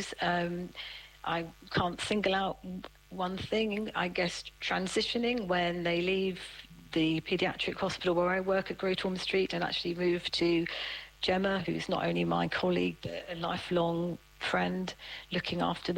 issues. I can't single out one thing. I guess transitioning when they leave the paediatric hospital where I work at Great Ormond Street and actually move to Gemma, who's not only my colleague but a lifelong friend, looking after